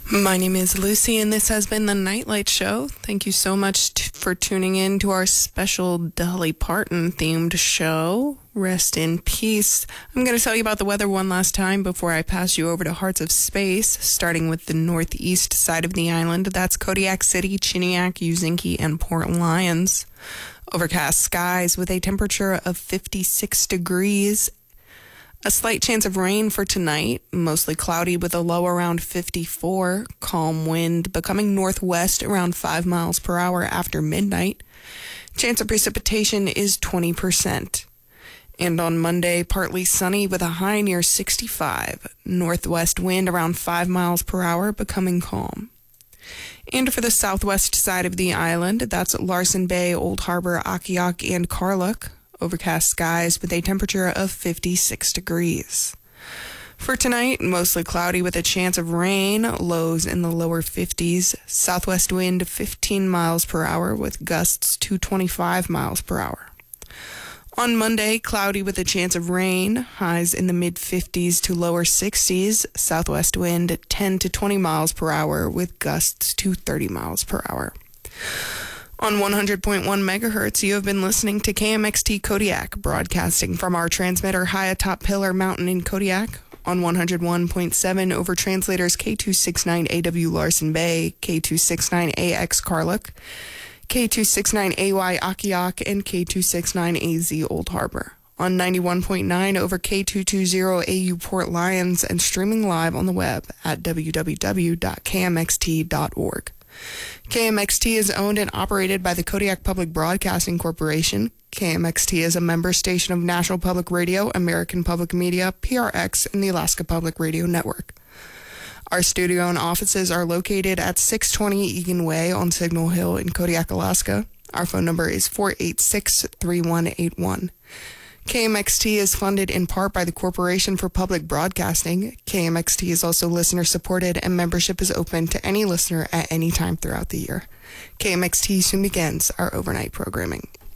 My name is Lucy, and this has been the Nightlight Show. Thank you so much for tuning in to our special Dolly Parton themed show. Rest in peace. I'm going to tell you about the weather one last time before I pass you over to Hearts of Space, starting with the northeast side of the island. That's Kodiak City, Chiniak, Uzinki, and Port Lions. Overcast skies with a temperature of 56 degrees. A slight chance of rain for tonight, mostly cloudy with a low around 54. Calm wind becoming northwest around 5 miles per hour after midnight. Chance of precipitation is 20%. And on Monday, partly sunny with a high near 65. Northwest wind around 5 miles per hour becoming calm. And for the southwest side of the island, that's Larsen Bay, Old Harbor, Akiak, and Karluk. Overcast skies with a temperature of 56 degrees. For tonight, mostly cloudy with a chance of rain, lows in the lower 50s, southwest wind 15 miles per hour with gusts to 25 miles per hour. On Monday, cloudy with a chance of rain, highs in the mid-50s to lower 60s, southwest wind 10 to 20 miles per hour with gusts to 30 miles per hour. On 100.1 megahertz, you have been listening to KMXT Kodiak, broadcasting from our transmitter high atop Pillar Mountain in Kodiak. On 101.7 over translators K269AW Larsen Bay, K269AX Karluk, K269AY Akiak, and K269AZ Old Harbor. On 91.9 over K220AU Port Lions, and streaming live on the web at www.kmxt.org. KMXT is owned and operated by the Kodiak Public Broadcasting Corporation. KMXT is a member station of National Public Radio, American Public Media, PRX, and the Alaska Public Radio Network. Our studio and offices are located at 620 Egan Way on Signal Hill in Kodiak, Alaska. Our phone number is 486-3181. KMXT is funded in part by the Corporation for Public Broadcasting. KMXT is also listener-supported, and membership is open to any listener at any time throughout the year. KMXT soon begins our overnight programming.